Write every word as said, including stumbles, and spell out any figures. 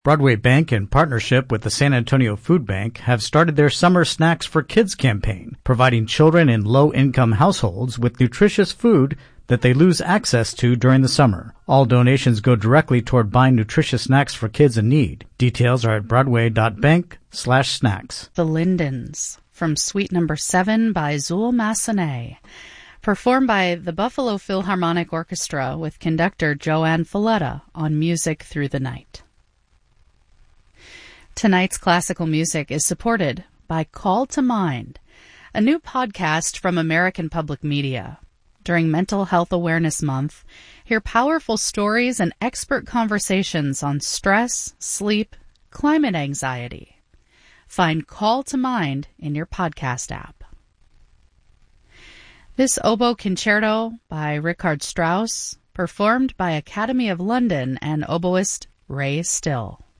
Broadway Bank, in partnership with the San Antonio Food Bank, have started their Summer Snacks for Kids campaign, providing children in low-income households with nutritious food that they lose access to during the summer. All donations go directly toward buying nutritious snacks for kids in need. Details are at broadway.bank slash snacks. The Lindens, from Suite Number seven by Zul Massenet, performed by the Buffalo Philharmonic Orchestra with conductor Joanne Falletta on Music Through the Night. Tonight's classical music is supported by Call to Mind, a new podcast from American Public Media. During Mental Health Awareness Month, hear powerful stories and expert conversations on stress, sleep, climate anxiety. Find Call to Mind in your podcast app. This oboe concerto by Richard Strauss, performed by Academy of London and oboist Ray Still.